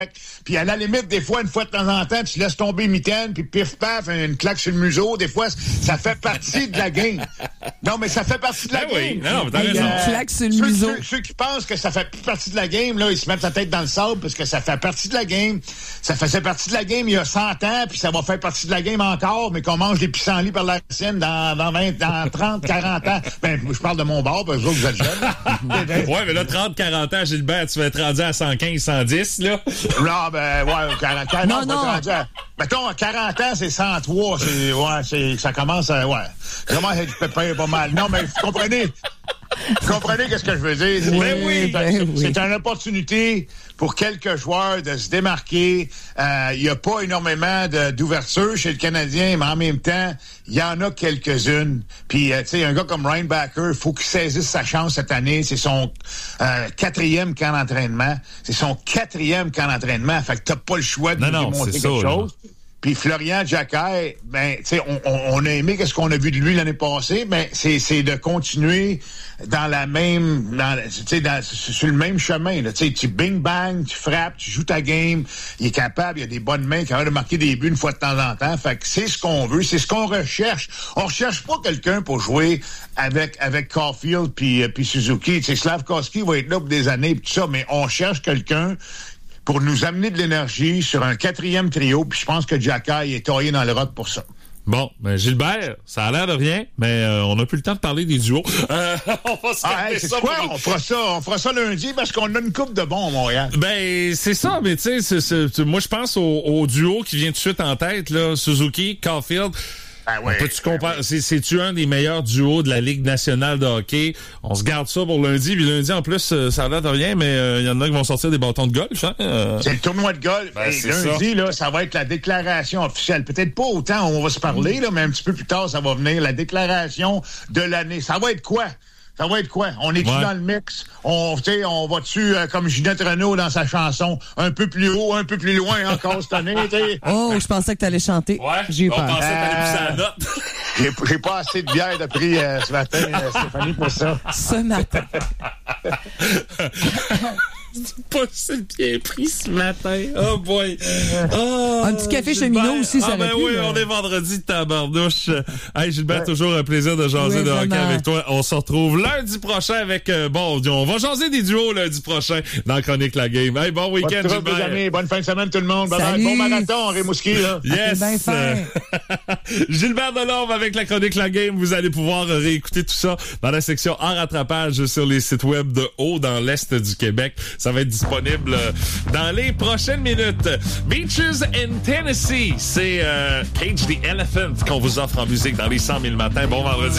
Puis à la limite, des fois, une fois de temps en temps, tu laisses tomber mitaine, puis pif paf, une claque sur le museau. Des fois, ça fait partie de la game. Non, mais ça fait partie de la game. Oui, non, t'as raison. Une claque sur le museau. Ceux qui pensent que ça fait plus partie de la game, là, ils se mettent la tête dans le sable parce que ça fait partie de la game. Ça faisait partie de la game il y a 100 ans, puis ça va faire partie de la game encore, mais qu'on mange des pissenlits par la scène dans 30, 40 ans. Ben, je parle de mon bar, parce que vous êtes jeunes. Ouais, mais là, 30, 40 ans, Gilbert, tu vas être rendu à 115, 110, là. Non, ben, ouais, 40 ans. Non. Mettons, à 40 ans, c'est 103. Ça commence à, ouais. Ça commence à être pépère pas mal. Non, mais vous comprenez qu'est-ce que je veux dire? C'est une opportunité pour quelques joueurs de se démarquer. Il n'y a pas énormément d'ouverture chez le Canadien, mais en même temps, il y en a quelques-unes. Puis, tu sais, un gars comme Ryan Backer, il faut qu'il saisisse sa chance cette année. C'est son 4e camp d'entraînement. Fait que t'as pas le choix de nous démontrer quelque chose. Puis Florian Jacquet, ben, tu sais, on a aimé qu'est-ce qu'on a vu de lui l'année passée, mais c'est de continuer dans la même, sur le même chemin. Tu sais, tu bing bang, tu frappes, tu joues ta game. Il est capable, il a des bonnes mains, capable de marquer des buts une fois de temps en temps. Fait que c'est ce qu'on veut, c'est ce qu'on recherche. On recherche pas quelqu'un pour jouer avec Caulfield puis Suzuki. Tu sais, Slavkovski va être là pour des années pis tout ça, mais on cherche quelqu'un pour nous amener de l'énergie sur un 4e trio, puis je pense que Jacquet est taillé dans le rock pour ça. Bon, ben Gilbert, ça a l'air de rien, mais on n'a plus le temps de parler des duos. On va se garder ça. Quoi? On fera ça lundi parce qu'on a une coupe de bons à Montréal. Ben, c'est ça, mais tu sais, moi je pense au duo qui vient tout de suite en tête, là, Suzuki, Caulfield. Ben ouais, peux-tu comparer? C'est-tu un des meilleurs duos de la Ligue nationale de hockey? On se garde ça pour lundi. Puis lundi, en plus, ça a l'air de rien, mais il y en a qui vont sortir des bâtons de golf. Hein? C'est le tournoi de golf. Ben, et lundi, là, ça va être la déclaration officielle. Peut-être pas autant, on va se parler, là, mais un petit peu plus tard, ça va venir. La déclaration de l'année. Ça va être quoi? On est-tu dans le mix? On va-tu, comme Ginette Renault dans sa chanson, un peu plus haut, un peu plus loin encore cette année? T'sais? Oh, je pensais que t'allais chanter. Ouais, j'ai eu peur. On pensait que t'allais pousser la note. J'ai pas assez de bière de prix ce matin, Stéphanie, pour ça. Ce matin. C'est pas si bien pris ce matin. Oh boy. Oh, un petit café cheminot aussi, ça ben aurait pu, oui, on est vendredi de tabarnouche. Hey Gilbert, toujours un plaisir de jaser de hockey avec toi. On se retrouve lundi prochain avec, on va jaser des duos lundi prochain dans Chronique la Game. Hey, bon week-end, Gilbert. Les amis. Bonne fin de semaine tout le monde. Salut. Bon marathon, Rimouski, là. Yes. C'est bien fin. Gilbert Delorme avec la Chronique la Game. Vous allez pouvoir réécouter tout ça dans la section en rattrapage sur les sites web de haut dans l'Est du Québec. Ça va être disponible dans les prochaines minutes. Beaches in Tennessee, c'est Cage the Elephant qu'on vous offre en musique dans les 100 000 matins. Bon vendredi.